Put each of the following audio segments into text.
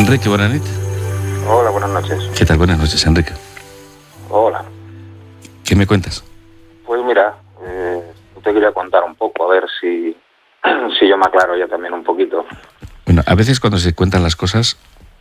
Enrique, buenas noches. Hola, buenas noches. ¿Qué tal? Buenas noches, Enrique. Hola. ¿Qué me cuentas? Pues mira, te quería contar un poco, a ver si yo me aclaro ya también un poquito. Bueno, a veces cuando se cuentan las cosas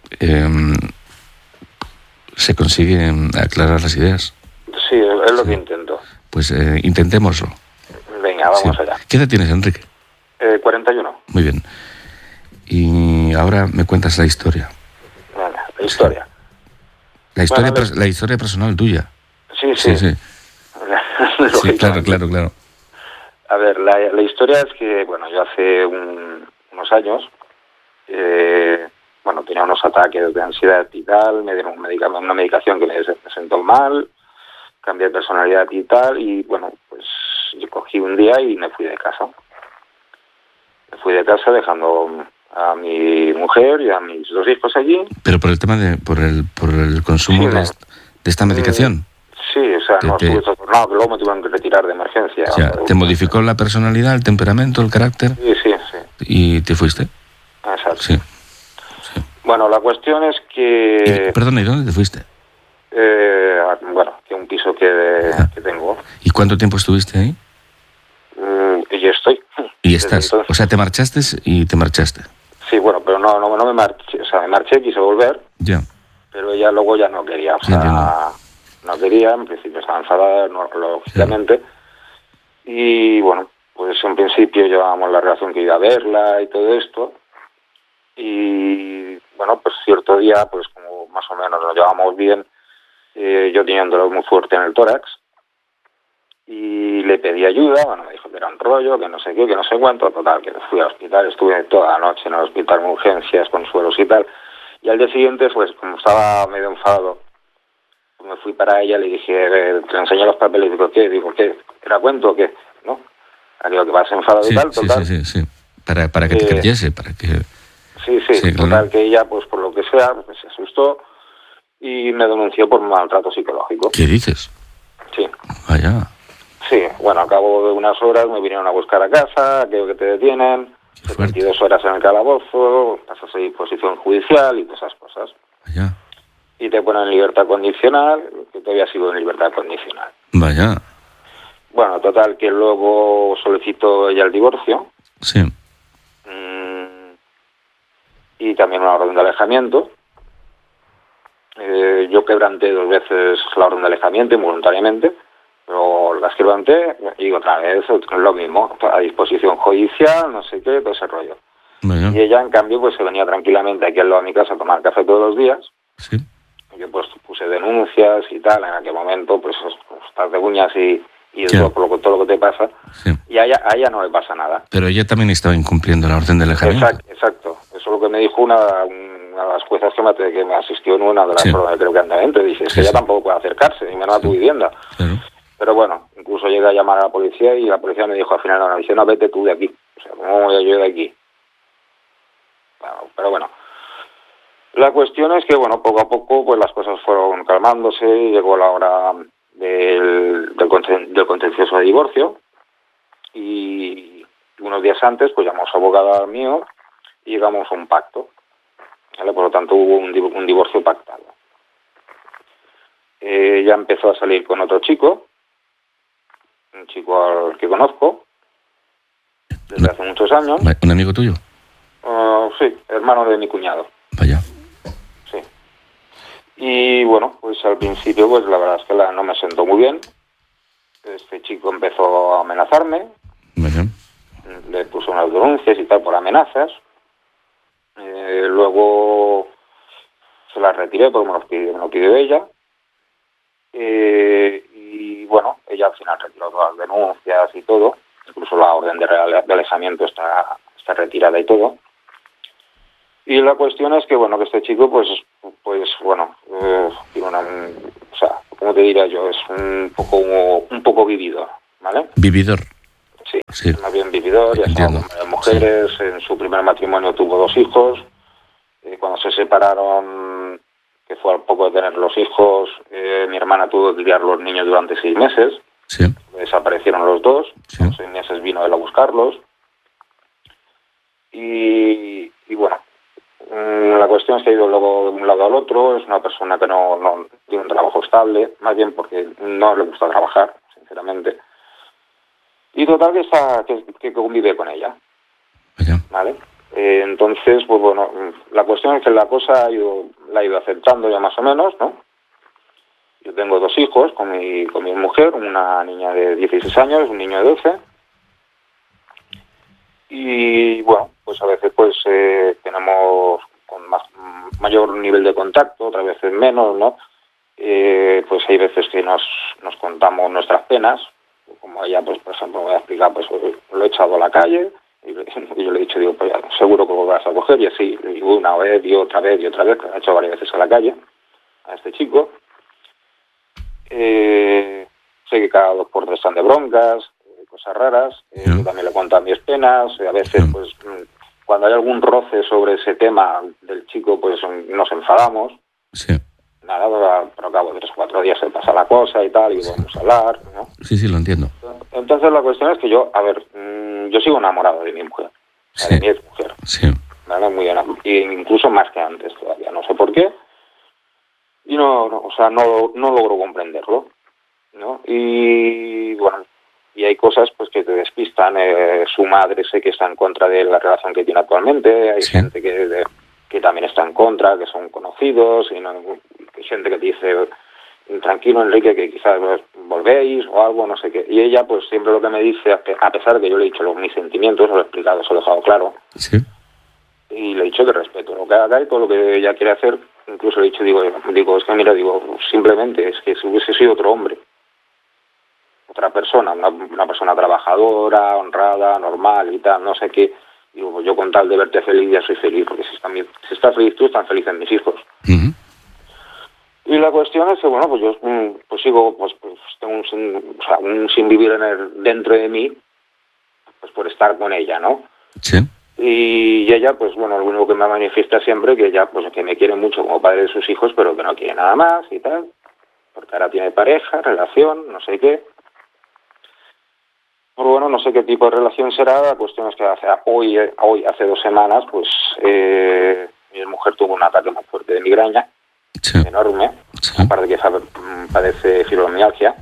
se consigue aclarar las ideas. Sí, es lo que intento. Pues intentémoslo. Venga, vamos allá. ¿Qué edad tienes, Enrique? 41. Muy bien. Y ahora me cuentas la historia. Venga, la historia. La historia, Bueno, la historia personal tuya. Sí. Sí, claro. A ver, la historia es que, bueno, yo hace unos años, tenía unos ataques de ansiedad y tal, me dieron una medicación que me sentó mal, cambié de personalidad y tal, y bueno, pues yo cogí un día y me fui de casa. Me fui de casa dejando a mi mujer y a mis 2 hijos allí. Pero por el tema por el consumo de esta medicación. Sí, o sea, no estuve trastornado, que luego me tuvieron que retirar de emergencia. O sea, ¿te modificó la personalidad, el temperamento, el carácter? Sí. ¿Y te fuiste? Exacto. Sí. Bueno, la cuestión es que... Perdona, ¿y dónde te fuiste? Que un piso que tengo. ¿Y cuánto tiempo estuviste ahí? Y estoy. ¿Y estás? O sea, te marchaste y te marchaste. Sí, bueno, pero no me marché. O sea, me marché, quise volver. Ya. Pero ella luego ya no quería. O sea, no quería, en principio estaba enfadada, lógicamente. Y bueno, pues en principio llevábamos la relación que iba a verla y todo esto. Y bueno, pues cierto día, pues como más o menos nos llevábamos bien, yo tenía un dolor muy fuerte en el tórax y le pedí ayuda. Bueno, me dijo que era un rollo, que no sé qué, que no sé cuánto. Total, que fui al hospital, estuve toda la noche en el hospital con urgencias, consuelos y tal. Y al día siguiente, pues como estaba medio enfadado, pues me fui para ella, le dije, te enseñé los papeles, digo, ¿qué? Digo, ¿qué? ¿Era cuento o qué? ¿No? Digo, que vas enfadado y tal, total. Sí. Para que te creyese, para que... Sí, total, claro. Que ella, pues por lo que sea, pues, se asustó y me denunció por maltrato psicológico. ¿Qué dices? Sí. Vaya. Sí, bueno, a cabo de unas horas me vinieron a buscar a casa, aquello que te detienen, 72 horas en el calabozo, pasas a disposición judicial y todas esas cosas. Vaya. Y te ponen en libertad condicional, que todavía sigo en libertad condicional. Vaya. Bueno, total, que luego solicitó ella el divorcio. Sí. Y también una orden de alejamiento. Yo quebranté 2 veces la orden de alejamiento involuntariamente, pero las quebranté y otra vez lo mismo, a disposición judicial, no sé qué, todo ese rollo. Vaya. Y ella, en cambio, pues se venía tranquilamente aquí al lado de mi casa a tomar café todos los días. Sí. Yo pues puse denuncias y tal, en aquel momento, pues estás de uñas y todo lo que te pasa. Sí. Y a ella no le pasa nada. Pero ella también estaba incumpliendo la orden de alejamiento. Exacto. Eso es lo que me dijo una de las juezas que me asistió en una de las órdenes, creo que andamiento. Dice, es que ella tampoco puede acercarse, ni menos a tu vivienda. Claro. Pero bueno, incluso llegué a llamar a la policía y la policía me dijo al final, no, vete tú de aquí. O sea, ¿cómo voy yo de aquí? Pero bueno. La cuestión es que, bueno, poco a poco pues las cosas fueron calmándose, llegó la hora del contencioso de divorcio y unos días antes pues llamamos a abogado mío y llegamos a un pacto, ¿vale? Por lo tanto hubo un divorcio pactado. Ella empezó a salir con otro chico, un chico al que conozco desde hace muchos años. ¿Un amigo tuyo? Sí, hermano de mi cuñado. Vaya. Sí. Y bueno, pues al principio pues la verdad es que no me sentó muy bien. Este chico empezó a amenazarme. Vaya. Le puso unas denuncias y tal por amenazas. Luego se las retiré porque me lo pidió ella. Y bueno, ella al final retiró todas las denuncias y todo. Incluso la orden de alejamiento está retirada y todo. Y la cuestión es que, bueno, que este chico, tiene o sea, ¿cómo te diría yo? Es un poco vividor, ¿vale? ¿Vividor? Sí. Más bien vividor, ya estaba con varias mujeres, sí. En su primer matrimonio tuvo 2 hijos, cuando se separaron, que fue al poco de tener los hijos, mi hermana tuvo que criar los niños durante 6 meses, sí. Desaparecieron los 2, sí. A los 6 meses vino él a buscarlos, y bueno, la cuestión es que ha ido luego de un lado al otro, es una persona que no tiene un trabajo estable, más bien porque no le gusta trabajar, sinceramente. Y total que convive con ella. Vaya. ¿Vale? Entonces, pues bueno, la cuestión es que la cosa la ha ido aceptando ya más o menos, ¿no? Yo tengo 2 hijos con mi mujer, una niña de 16 años, un niño de 12. Y bueno, pues a veces pues tenemos con mayor nivel de contacto, otras veces menos, ¿no? Pues hay veces que nos contamos nuestras penas, como ella, pues por ejemplo, me voy a explicar, pues lo he echado a la calle, y yo le he dicho, digo, pues ya, seguro que lo vas a coger, y así, y una vez, y otra vez, que lo he hecho varias veces a la calle, a este chico. Sé que cada 2 por 3 están de broncas, cosas raras, yo también le cuento mis penas, a veces pues cuando hay algún roce sobre ese tema del chico, pues nos enfadamos. Sí. Nada, pero al cabo de 3 o 4 días se pasa la cosa y tal, y vamos a hablar, ¿no? Sí, lo entiendo. Entonces la cuestión es que yo sigo enamorado de mi mujer, de mi exmujer. Sí. ¿Vale? Muy enamorado, y incluso más que antes todavía, no sé por qué, y no logro comprenderlo, ¿no? Y bueno, y hay cosas pues que te despistan. Su madre sé que está en contra de la relación que tiene actualmente, hay gente que también está en contra, que son conocidos, y hay gente que te dice, tranquilo Enrique, que quizás volvéis o algo, no sé qué. Y ella pues siempre lo que me dice, a pesar de que yo le he dicho mis sentimientos, se lo he explicado, se lo he dejado claro, sí, y le he dicho que respeto lo que haga y todo lo que ella quiere hacer. Incluso le he dicho, digo, es que mira, simplemente es que si hubiese sido otro hombre, otra persona, una persona trabajadora, honrada, normal y tal, no sé qué, digo, pues yo con tal de verte feliz ya soy feliz, porque si estás feliz tú, están felices mis hijos. Uh-huh. Y la cuestión es que, bueno, pues yo pues sigo, pues tengo un sin vivir dentro de mí, pues por estar con ella, ¿no? Sí. Y ella, pues bueno, lo único que me manifiesta siempre, que ella, pues que me quiere mucho como padre de sus hijos, pero que no quiere nada más y tal, porque ahora tiene pareja, relación, no sé qué. Pero bueno, no sé qué tipo de relación será. La cuestión es que hace 2 semanas, pues mi mujer tuvo un ataque muy fuerte de migraña, enorme, aparte que padece fibromialgia.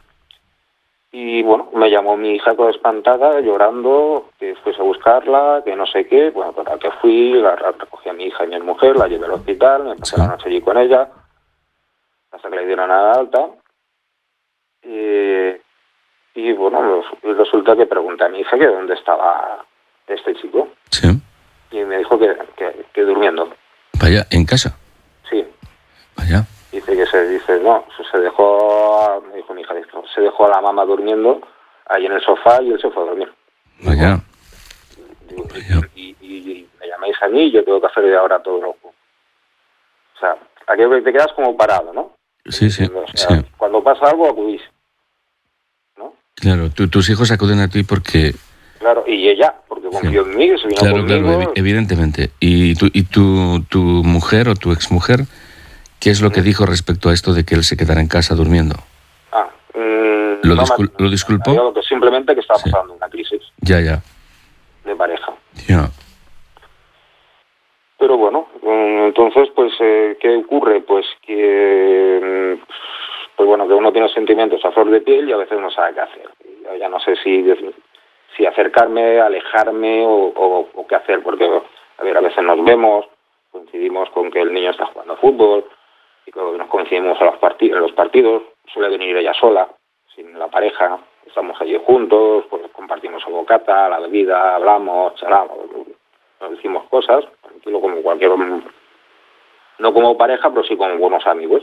Y bueno, me llamó mi hija toda espantada, llorando, que fuese a buscarla, que no sé qué. Bueno, total que fui, recogí a mi hija y mi mujer, la llevé al hospital, me pasé la noche allí con ella, hasta que le dieron la alta. Y bueno, resulta que pregunté a mi hija que dónde estaba este chico. Sí. Y me dijo que durmiendo. Vaya, ¿en casa? Sí. Vaya. Dice que se dejó, me dijo mi hija, se dejó a la mamá durmiendo ahí en el sofá y él se fue a dormir. Vaya. Y me llamáis a mí y yo tengo que hacer de ahora todo loco. O sea, aquí te quedas como parado, ¿no? Sí. O sea, cuando pasa algo acudís, ¿no? Claro, tus hijos acuden a ti porque... Claro, y ella, porque confió en mí, que se vino conmigo. Claro, evidentemente. ¿Y tu mujer o tu exmujer, qué es lo que dijo respecto a esto de que él se quedara en casa durmiendo? ¿Lo disculpó? Digo que simplemente que estaba pasando una crisis. Ya. De pareja. Ya. Pero bueno, entonces, pues, ¿qué ocurre? Pues que que uno tiene sentimientos a flor de piel y a veces no sabe qué hacer. Yo ya no sé si acercarme, alejarme o qué hacer, porque, a veces nos vemos, coincidimos con que el niño está jugando a fútbol, y que nos coincidimos en los partidos, suele venir ella sola, sin la pareja, estamos allí juntos, pues compartimos el bocata, la bebida, hablamos, charlamos, nos decimos cosas, tranquilo como cualquier hombre, no como pareja, pero sí como buenos amigos.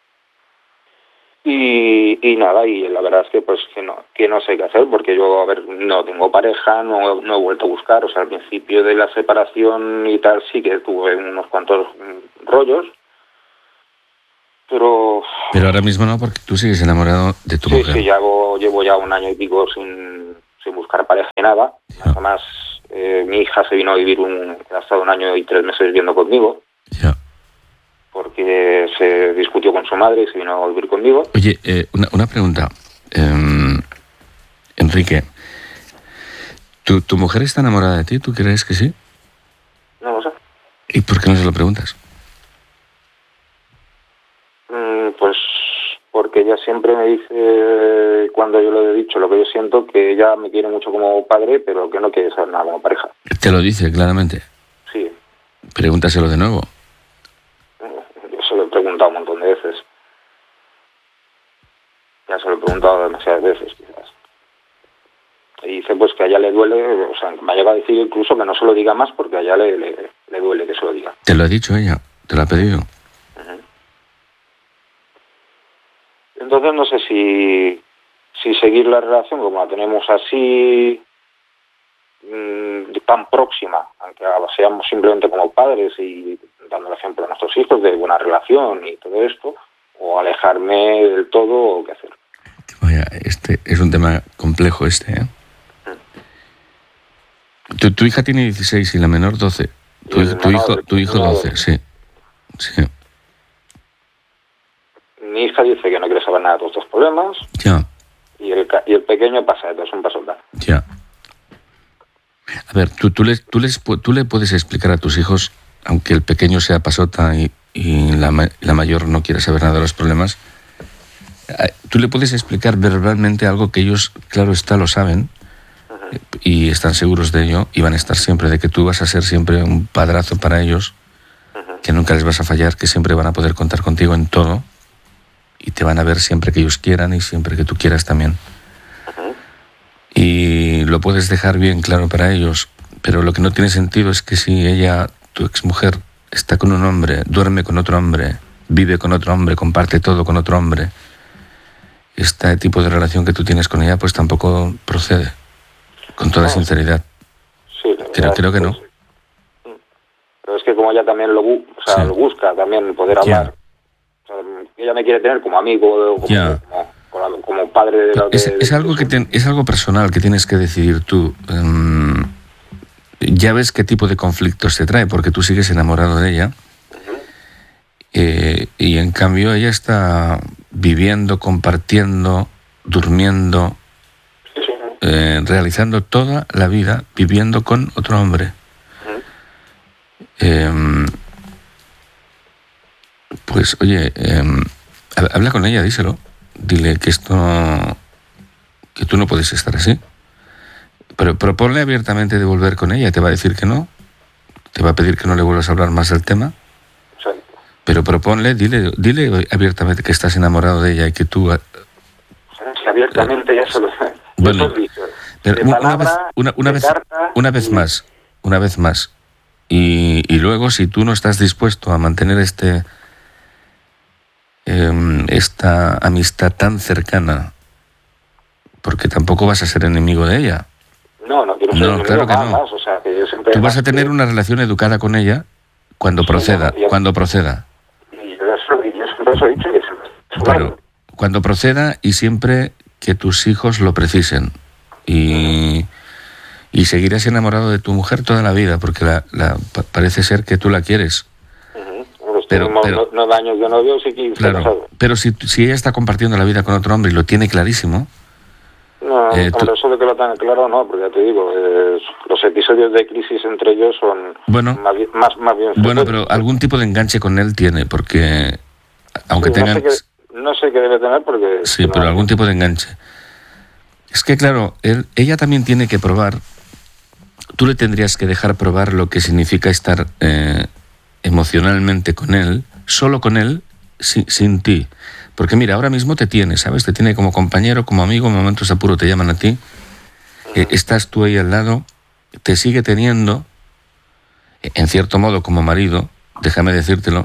Y nada, y la verdad es que pues que no sé qué hacer, porque yo, no tengo pareja, no he vuelto a buscar. O sea, al principio de la separación y tal sí que tuve unos cuantos rollos, pero ahora mismo no, porque tú sigues enamorado de tu mujer. Sí, llevo ya 1 año y pico sin buscar pareja ni nada. Además, mi hija se vino a vivir ha estado 1 año y 3 meses viviendo conmigo. Ya. Porque se discutió con su madre y se vino a vivir conmigo. Oye, una pregunta. Enrique, ¿tu mujer está enamorada de ti? ¿Tú crees que sí? No lo sé. ¿Y por qué no se lo preguntas? Pues porque ella siempre me dice, cuando yo le he dicho lo que yo siento, que ella me quiere mucho como padre, pero que no quiere ser nada como pareja. Te lo dice claramente. Sí. Pregúntaselo de nuevo. Yo se lo he preguntado un montón de veces. Ya se lo he preguntado demasiadas veces, quizás. Y dice pues que a ella le duele, o sea, me ha llegado a decir incluso que no se lo diga más porque a ella le duele que se lo diga. Te lo ha dicho ella, te lo ha pedido. Entonces no sé si seguir la relación como la tenemos así, tan próxima, aunque seamos simplemente como padres y dando el ejemplo a nuestros hijos de buena relación y todo esto, o alejarme del todo o qué hacer. Vaya, este es un tema complejo ¿eh? Tu hija tiene 16 y la menor 12. Tu hijo 12, sí. Mi hija dice que no quiere saber nada de todos estos problemas. Ya. Y el pequeño pasa de todo, es un pasota. Ya. A ver, tú le puedes explicar a tus hijos, aunque el pequeño sea pasota y la mayor no quiere saber nada de los problemas, tú le puedes explicar verbalmente algo que ellos, claro está, lo saben, y están seguros de ello, y van a estar siempre, de que tú vas a ser siempre un padrazo para ellos, que nunca les vas a fallar, que siempre van a poder contar contigo en todo, y te van a ver siempre que ellos quieran y siempre que tú quieras también. Y lo puedes dejar bien claro para ellos, pero lo que no tiene sentido es que si ella, tu exmujer, está con un hombre, duerme con otro hombre, vive con otro hombre, comparte todo con otro hombre, este tipo de relación que tú tienes con ella pues tampoco procede, con toda sinceridad. Sí, creo que no. Pero es que como ella también lo busca, también poder hablar. O sea, ella me quiere tener como amigo, como padre de la es algo es algo personal que tienes que decidir tú. Ya ves qué tipo de conflictos te trae, porque tú sigues enamorado de ella. Y en cambio ella está viviendo, compartiendo, durmiendo, realizando toda la vida viviendo con otro hombre. Pues oye, habla con ella, díselo. Dile que que tú no puedes estar así. Pero proponle abiertamente de volver con ella. Te va a decir que no. Te va a pedir que no le vuelvas a hablar más del tema. Sí. Pero proponle, dile abiertamente que estás enamorado de ella y que tú... Sí, abiertamente ya se lo sé. Bueno, pero una vez más. Y luego, si tú no estás dispuesto a mantener esta amistad tan cercana, porque tampoco vas a ser enemigo de ella. No quiero ser enemigo, claro que no. más, o sea, que yo siempre... Tú vas a tener una relación educada con ella cuando proceda. Cuando proceda. Y yo siempre os he dicho que Claro, cuando proceda y siempre que tus hijos lo precisen. Y seguirás enamorado de tu mujer toda la vida, porque parece ser que tú la quieres. Pero 9 años de novios y 15. Claro, pero si ella está compartiendo la vida con otro hombre y lo tiene clarísimo... No, eso de que lo tenga claro no, porque ya te digo, los episodios de crisis entre ellos son más bien frecuentes. Bueno, pero algún tipo de enganche con él tiene, porque aunque tengan... No sé qué debe tener porque... Sí, pero algún tipo de enganche. Es que claro, ella también tiene que probar, tú le tendrías que dejar probar lo que significa estar emocionalmente con él, solo con él, sin ti. Porque mira, ahora mismo te tiene, ¿sabes? Te tiene como compañero, como amigo, en momentos de apuro te llaman a ti, estás tú ahí al lado, te sigue teniendo, en cierto modo como marido, déjame decírtelo,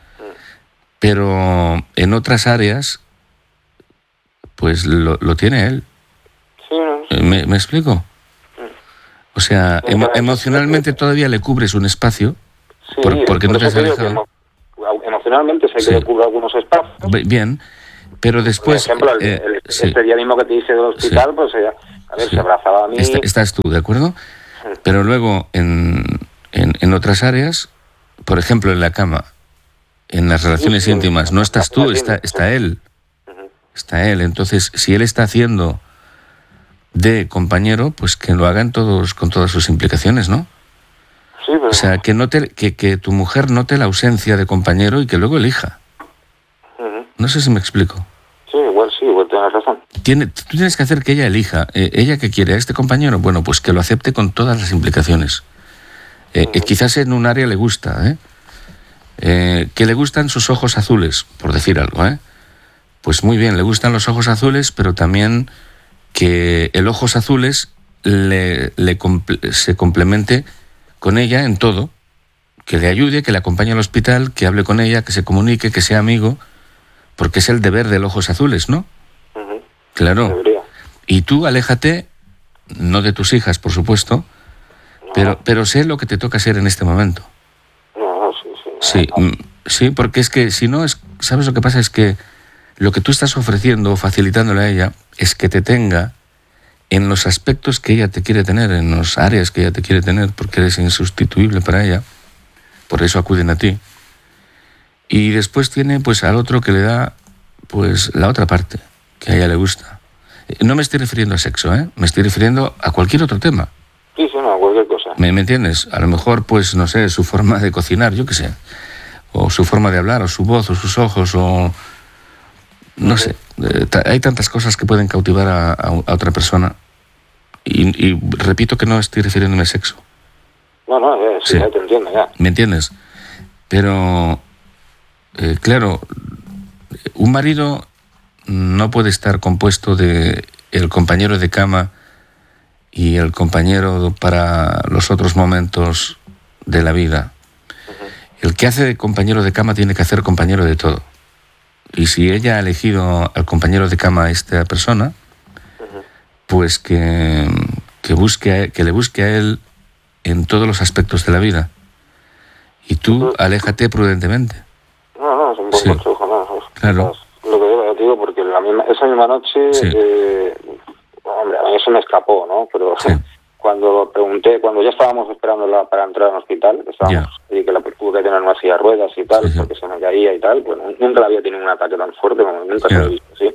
pero en otras áreas, pues lo tiene él. Sí, no. ¿Me explico? O sea, emocionalmente todavía le cubres un espacio, porque no te has alejado. Emocionalmente sé que le cubre algunos espacios. Bien, pero después... Por ejemplo, este día mismo que te hice del hospital, pues se abrazaba a mí... Estás tú, ¿de acuerdo? Pero luego, en otras áreas, por ejemplo, en la cama, en las relaciones íntimas, no estás tú, está él. Está él. Entonces, si él está haciendo de compañero, pues que lo hagan todos con todas sus implicaciones, ¿no? Sí, pero... O sea, que tu mujer note la ausencia de compañero y que luego elija. No sé si me explico. Sí, igual tienes razón. Tú tienes que hacer que ella elija. ¿Ella qué quiere? ¿A este compañero? Bueno, pues que lo acepte con todas las implicaciones. Quizás en un área le gusta, que le gustan sus ojos azules, por decir algo, Pues muy bien, le gustan los ojos azules, pero también que el ojos azules se complemente con ella en todo, que le ayude, que le acompañe al hospital, que hable con ella, que se comunique, que sea amigo, porque es el deber del ojos azules, ¿no? Claro. Debería. Y tú aléjate, no de tus hijas, por supuesto, pero sé lo que te toca ser en este momento. Sí, porque es que si no, ¿sabes lo que pasa? Es que lo que tú estás ofreciendo, facilitándole a ella, es que te tenga en los aspectos que ella te quiere tener, en las áreas que ella te quiere tener, porque eres insustituible para ella, por eso acuden a ti. Y después tiene pues al otro que le da pues la otra parte, que a ella le gusta. No me estoy refiriendo a sexo, me estoy refiriendo a cualquier otro tema. Sí, no, cualquier cosa. ¿Me entiendes? A lo mejor, pues, no sé, su forma de cocinar, yo qué sé, o su forma de hablar, o su voz, o sus ojos, o... No sé, hay tantas cosas que pueden cautivar a otra persona. Y repito que no estoy refiriéndome a sexo. No, sí, ya te entiendo, ya. ¿Me entiendes? Pero, claro, un marido no puede estar compuesto de el compañero de cama y el compañero para los otros momentos de la vida. El que hace de compañero de cama tiene que hacer compañero de todo. Y si ella ha elegido al compañero de cama a esta persona, pues que le busque a él en todos los aspectos de la vida. Y tú aléjate prudentemente. No, es un buen consejo, no. Claro. Lo que yo te digo, porque esa misma noche, hombre, a mí se me escapó, ¿no? Pero cuando pregunté, cuando ya estábamos esperándola para entrar al hospital, y que la tuvo que tener una silla de ruedas y tal, porque se me caía y tal, pues nunca la había tenido un ataque tan fuerte, como nunca se lo he visto así.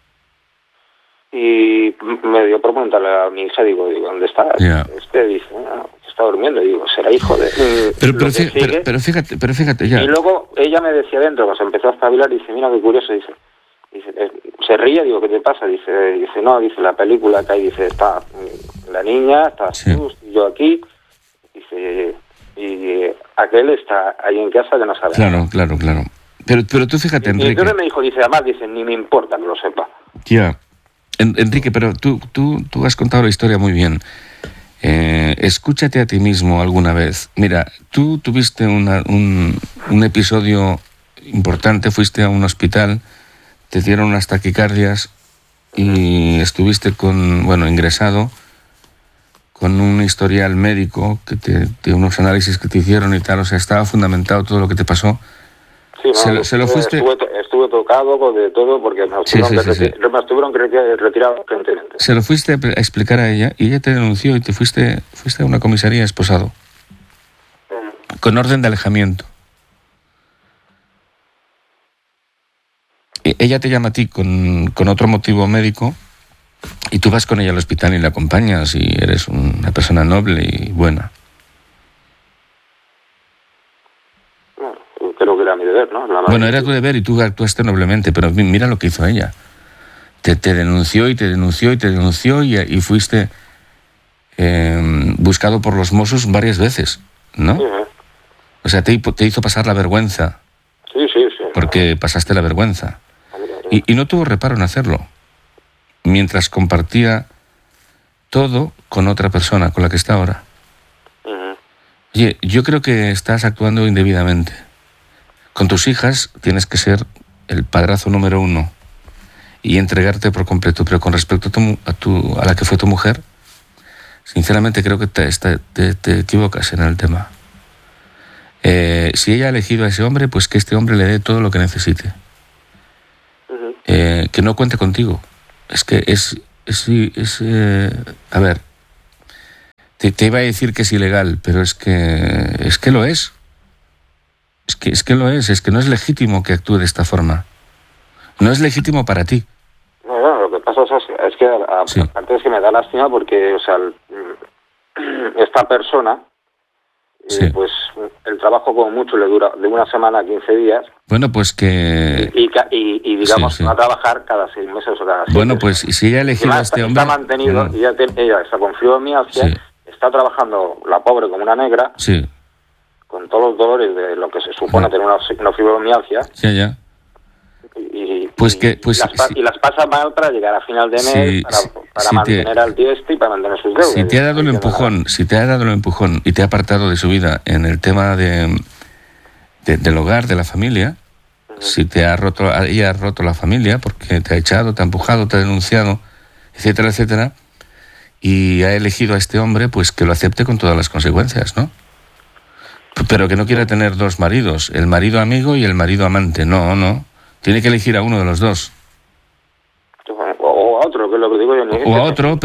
Y me dio por preguntarle a mi hija, digo, ¿dónde está? Dice, está durmiendo, y digo, será hijo de... Pero fíjate ya. Y luego ella me decía dentro, cuando se empezó a espabilar, dice, mira qué curioso, dice, se ríe, digo, ¿qué te pasa? Dice, no, dice, la película que hay, dice, está la niña, está tú, yo aquí, dice, y aquel está ahí en casa que no sabe. Claro. Pero tú fíjate, Enrique. Y entonces me dijo, dice, además, dice, ni me importa que lo sepa. Ya. Enrique, pero tú has contado la historia muy bien. Escúchate a ti mismo alguna vez. Mira, tú tuviste un episodio importante, fuiste a un hospital, te dieron unas taquicardias y estuviste ingresado con un historial médico, de unos análisis que te hicieron y tal, o sea, estaba fundamentado todo lo que te pasó. Sí, se lo fuiste... Estuve tocado de todo porque me estuvieron que retirar urgentemente. Se lo fuiste a explicar a ella y ella te denunció y te fuiste a una comisaría esposado. Con orden de alejamiento. Ella te llama a ti con otro motivo médico y tú vas con ella al hospital y la acompañas y eres una persona noble y buena. Creo que era mi deber, ¿no? Bueno, era tu deber y tú actuaste noblemente, pero mira lo que hizo ella. Te denunció y fuiste buscado por los Mossos varias veces, ¿no? Sí. O sea, te hizo pasar la vergüenza. Sí. Porque pasaste la vergüenza. Y no tuvo reparo en hacerlo. Mientras compartía todo con otra persona, con la que está ahora. Oye, yo creo que estás actuando indebidamente. Con tus hijas tienes que ser el padrazo número 1 y entregarte por completo, pero con respecto a la que fue tu mujer, sinceramente creo que te equivocas en el tema. Si ella ha elegido a ese hombre, pues que este hombre le dé todo lo que necesite. Que no cuente contigo. Es que a ver, te iba a decir que es ilegal, pero es que lo es. Es que lo es que no es legítimo que actúe de esta forma. No es legítimo para ti. No, lo que pasa es que aparte es que me da lástima porque, o sea, esta persona Sí. Pues el trabajo como mucho le dura de una semana a 15 días. Bueno, pues que... Y digamos, Sí, sí. va a trabajar cada 6 meses o cada 7. Bueno, pues si ella ha elegido a este hombre... Está mantenido, no. y ella está con fibromialgia, Sí. está trabajando la pobre como una negra, Sí, con todos los dolores de lo que se supone tener una fibromialgia. ya. Y las pasa mal para llegar a final de mes, para mantener al tío y para mantener sus deudas. Si te ha dado el empujón y te ha apartado de su vida en el tema del hogar, de la familia, si ella ha roto la familia porque te ha echado, te ha empujado, te ha denunciado, etcétera, etcétera, y ha elegido a este hombre, pues que lo acepte con todas las consecuencias, ¿no? Pero que no quiera tener dos maridos, el marido amigo y el marido amante, no. Tiene que elegir a uno de los dos. O a otro, que es lo que digo yo. O a otro,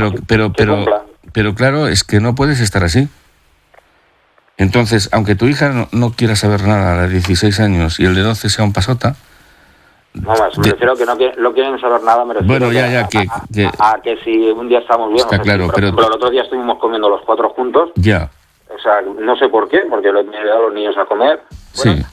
pero claro, es que no puedes estar así. Entonces, aunque tu hija no quiera saber nada a los 16 años y el de 12 sea un pasota... No más, me refiero a que no quieren saber nada, me refiero bueno, a que si un día estamos bien... Está claro, pero el otro día estuvimos comiendo los 4 juntos. Ya. O sea, no sé por qué, porque le he dado a los niños a comer. Bueno, sí.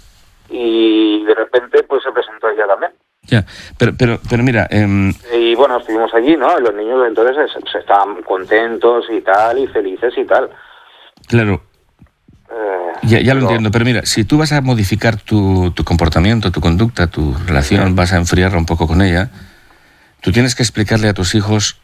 Y de repente pues se presentó ella también. Ya, pero mira... Y bueno, estuvimos allí, ¿no? Y los niños entonces se estaban contentos y tal, y felices y tal. Claro. Ya lo entiendo, pero mira, si tú vas a modificar tu comportamiento, tu conducta, tu relación, vas a enfriarla un poco con ella, tú tienes que explicarle a tus hijos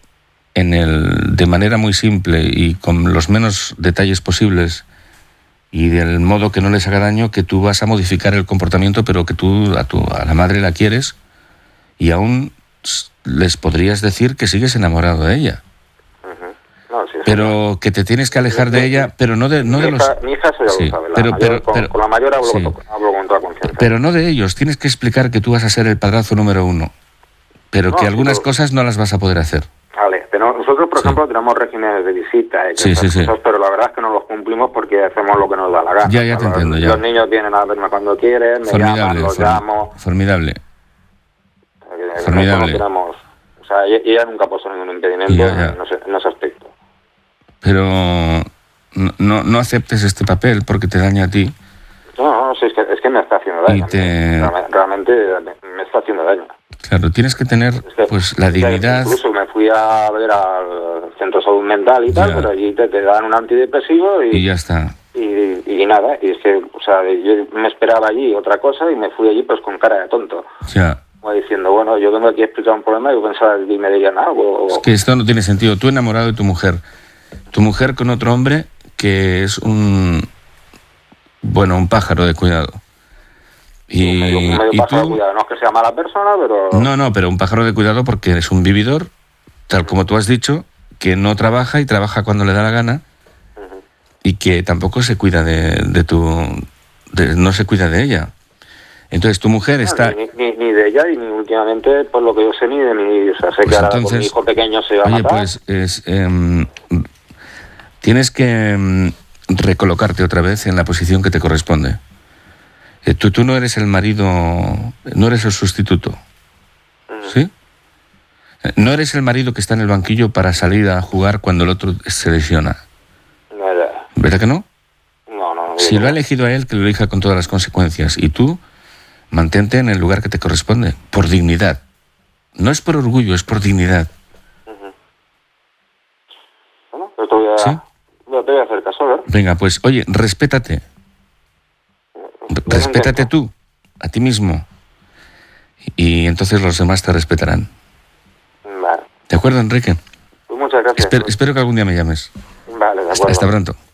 de manera muy simple y con los menos detalles posibles y del modo que no les haga daño, que tú vas a modificar el comportamiento, pero que tú a la madre la quieres y aún les podrías decir que sigues enamorado de ella. No, sí, pero que te tienes que alejar de ella, pero no de los... Mi hija eso ya lo sabe. Con la mayor hablo con toda confianza. Pero no de ellos. Tienes que explicar que tú vas a ser el padrazo número 1, pero que algunas cosas no las vas a poder hacer. Vale, pero nosotros, por ejemplo, tenemos regímenes de visita, cosas, pero la verdad es que no los cumplimos porque hacemos lo que nos da la gana. Ya te entiendo, ya. Los niños vienen a verme cuando quieren, me llaman, los llamo. Formidable. O sea, ella nunca ha puesto ningún impedimento en ese aspecto. Pero no aceptes este papel porque te daña a ti. No, sí, es que me está haciendo daño. Realmente me está haciendo daño. Claro, tienes que tener pues la dignidad. Incluso me fui a ver al centro de salud mental y tal, pero allí te dan un antidepresivo y ya está. Y nada, y es que, o sea, yo me esperaba allí otra cosa y me fui allí pues con cara de tonto. Ya. Como diciendo, bueno, yo vengo aquí a explicar un problema y yo pensaba que me dirían algo. Es que esto no tiene sentido. Tú enamorado de tu mujer con otro hombre que es un pájaro de cuidado. Y pájaro de cuidado. No es que sea mala persona, pero... No, pero un pájaro de cuidado porque es un vividor, tal como tú has dicho, que no trabaja y trabaja cuando le da la gana, y que tampoco se cuida no se cuida de ella. Entonces tu mujer está... Ni de ella, y ni últimamente, por lo que yo sé, ni de mí. O sea, sé que ahora con mi hijo pequeño se va a matar. Pues tienes que recolocarte otra vez en la posición que te corresponde. Tú no eres el marido, no eres el sustituto, ¿sí? No eres el marido que está en el banquillo para salir a jugar cuando el otro se lesiona. ¿Verdad que no? No. Si lo ha elegido a él, que lo elija con todas las consecuencias. Y tú, mantente en el lugar que te corresponde, por dignidad. No es por orgullo, es por dignidad. Bueno, pues te voy a hacer caso, ¿verdad? Venga, pues, oye, respétate. Respétate tú, a ti mismo. Y entonces los demás te respetarán. Vale. ¿De acuerdo, Enrique? Pues muchas gracias. Espero que algún día me llames. Vale, de acuerdo. Hasta pronto.